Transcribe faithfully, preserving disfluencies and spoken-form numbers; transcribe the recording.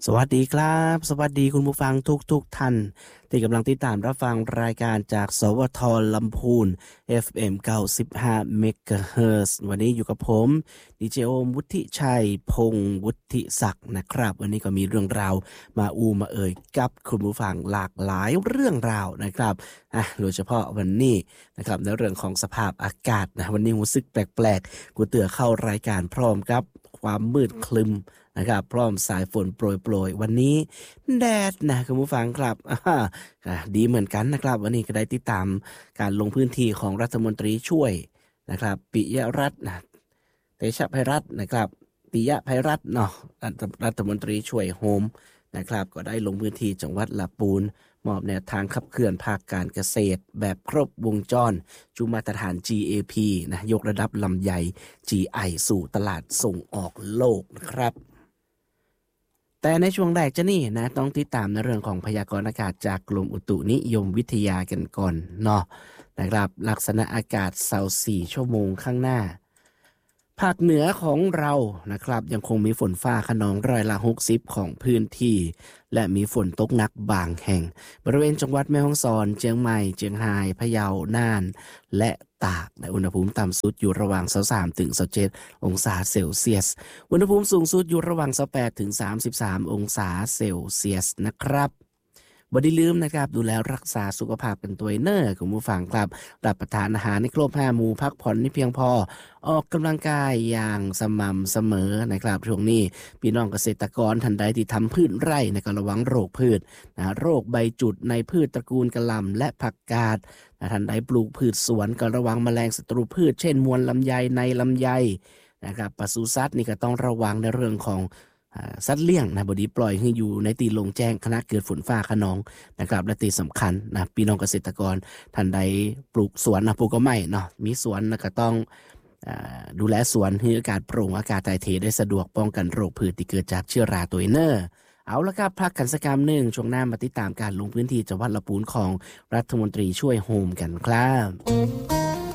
สวัสดีครับสวัสดีคุณผู้ฟังทุกทุกท่านที่กำลังติดตามรับฟังรายการจากสวทลำพูน เอฟ เอ็ม เก้าสิบห้า เมกะเฮิรตซ์วันนี้อยู่กับผมดีเจโอมวุฒิชัยพงษ์วุฒิศักดิ์นะครับวันนี้ก็มีเรื่องราวมาอูมาเอ่ยกับคุณผู้ฟังหลากหลายเรื่องราวนะครับอ่ะโดยเฉพาะวันนี้นะครับในเรื่องของสภาพอากาศนะวันนี้รู้สึกแปลกๆกูเตือเข้ารายการพร้อมกับความมืดคลึมนะครับพร้อมสายฝนโปรยๆวันนี้แดดนะคุณผู้ฟังครับอ่าดีเหมือนกันนะครับวันนี้ก็ได้ติดตามการลงพื้นที่ของรัฐมนตรีช่วยนะครับปิยรัตน์นะเตชะไพรัตน์นะครับปิยะไพรัตน์เนาะรัฐรัฐมนตรีช่วยโฮมนะครับก็ได้ลงพื้นที่จังหวัดลำพูนมอบแนวทางขับเคลื่อนภาคการเกษตรแบบครบวงจรจุมาตรฐาน จี เอ พี นะยกระดับลำไย จี ไอ สู่ตลาดส่งออกโลกนะครับแต่ในช่วงแรกจะนี่นะต้องติดตามในเรื่องของพยากรณ์อากาศจากกรมอุตุนิยมวิทยากันก่อนเนาะนะครับลักษณะอากาศเสาร์สี่ชั่วโมงข้างหน้าภาคเหนือของเรานะครับยังคงมีฝนฟ้าคะนองร้อยละหกสิบของพื้นที่และมีฝนตกหนักบางแห่งบริเวณจังหวัดแม่ฮ่องสอนเชียงใหม่เชียงรายพะเยาน่านและตากในอุณหภูมิต่ำสุดอยู่ระหว่างยี่สิบสามถึงยี่สิบเจ็ดองศาเซลเซียสอุณหภูมิสูงสุดอยู่ระหว่างยี่สิบแปดถึงสามสิบสามองศาเซลเซียสนะครับบ่ได้ลืมนะครับดูแลรักษาสุขภาพเป็นตัวเนอร์คุณผู้ฟังครับรับประทานอาหารในครบห้าหมู่พักผ่อนให้เพียงพอออกกำลังกายอย่างสม่ำเสมอนะครับช่วงนี้พี่น้องเกษตรกรท่านใดที่ทำพืชไร่ในการระวังโรคพืชนะโรคใบจุดในพืชตระกูลกะหล่ำและผักกาดนะท่านใดปลูกพืชสวนก็ระวังแมลงศัตรูพืชเช่นมวลลำไยในลำไยนะครับปศุสัตว์นี่ก็ต้องระวังในเรื่องของสัตว์เลี้ยงนะบดีปล่อยให้อยู่ในตีลงแจ้งขณะเกิดฝนฟ้าคะนองนะครับและตีสำคัญนะพี่น้องเกษตรกรท่านใดปลูกสวนนะปลูกก็ไม่เนาะมีสวนนะก็ต้องดูแลสวนให้อากาศโปร่งอากาศถ่ายเทได้สะดวกป้องกันโรคพืชที่เกิดจากเชื้อราตัวเนอร์เอาละครับพักกันสักคำหนึ่งช่วงหน้ามาติดตามการลงพื้นที่จังหวัดลำพูนของรัฐมนตรีช่วยโฮมกันครับ